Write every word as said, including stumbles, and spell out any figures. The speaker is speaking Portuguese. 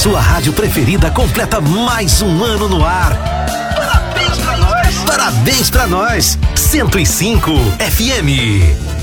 sua rádio preferida completa mais um ano no ar. Parabéns pra nós! Parabéns pra nós! cento e cinco F M.